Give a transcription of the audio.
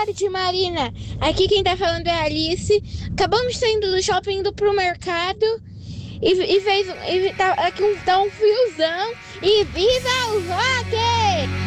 tarde, Marina. Aqui quem tá falando é a Alice. Acabamos saindo do shopping indo pro mercado e tá um friozão. E viva o rock!